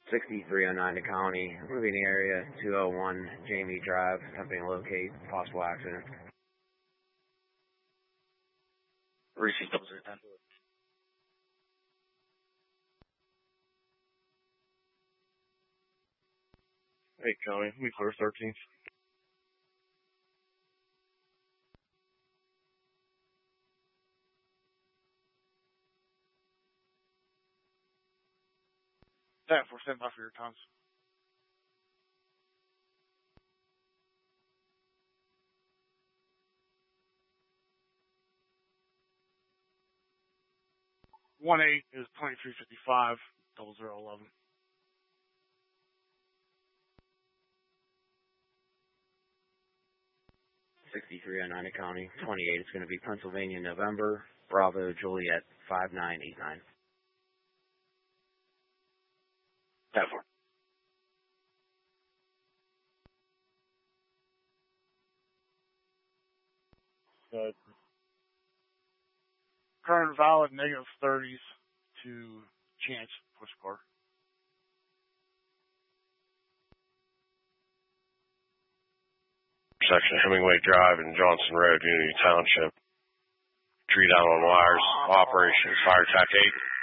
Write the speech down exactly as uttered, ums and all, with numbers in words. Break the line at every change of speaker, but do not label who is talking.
sixty-three oh nine to County, moving area two oh one Jamie Drive, attempting to locate possible accident.
Receive double zero ten.
Hey, County, we clear thirteenth.
That for stand by for your times. One eight is twenty three fifty five double zero eleven.
sixty-three oh nine to County, twenty-eight, it's going to be Pennsylvania, November, Bravo, Juliet, five nine eight nine.
That for.
Good.
Current valid negative thirties to chance push car.
Section Hemingway Drive and Johnson Road, Unity Township. Tree down on wires. Operations, fire attack eight.